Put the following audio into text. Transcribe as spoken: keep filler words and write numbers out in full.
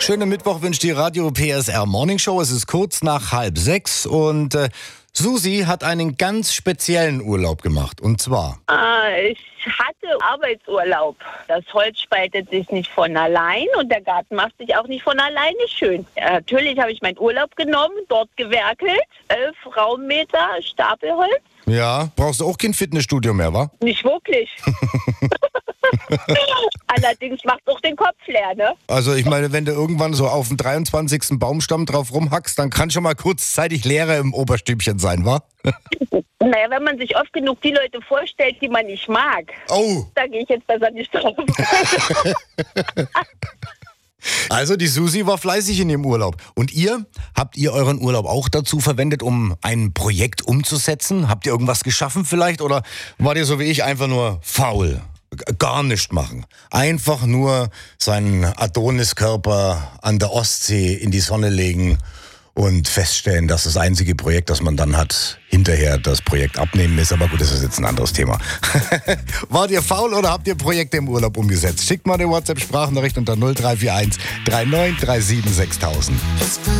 Schönen Mittwoch wünscht die Radio P S R Morning Show. Es ist kurz nach halb sechs und äh, Susi hat einen ganz speziellen Urlaub gemacht. Und zwar? Ah, ich hatte Arbeitsurlaub. Das Holz spaltet sich nicht von allein und der Garten macht sich auch nicht von alleine schön. Ja, natürlich habe ich meinen Urlaub genommen, dort gewerkelt. Elf Raummeter Stapelholz. Ja, brauchst du auch kein Fitnessstudio mehr, wa? Nicht wirklich. Allerdings macht auch den Kopf leer, ne? Also ich meine, wenn du irgendwann so auf dem dreiundzwanzigsten Baumstamm drauf rumhackst, dann kann schon mal kurzzeitig Leere im Oberstübchen sein, wa? Naja, wenn man sich oft genug die Leute vorstellt, die man nicht mag, oh. da gehe ich jetzt besser nicht drauf. Also die Susi war fleißig in ihrem Urlaub. Und ihr? Habt ihr euren Urlaub auch dazu verwendet, um ein Projekt umzusetzen? Habt ihr irgendwas geschaffen vielleicht? Oder wart ihr so wie ich einfach nur faul? G- Gar nichts machen. Einfach nur seinen Adoniskörper an der Ostsee in die Sonne legen und feststellen, dass das einzige Projekt, das man dann hat, hinterher das Projekt abnehmen ist. Aber gut, das ist jetzt ein anderes Thema. Wart ihr faul oder habt ihr Projekte im Urlaub umgesetzt? Schickt mal eine WhatsApp-Sprachnachricht unter null drei vier eins drei neun drei sieben sechstausend.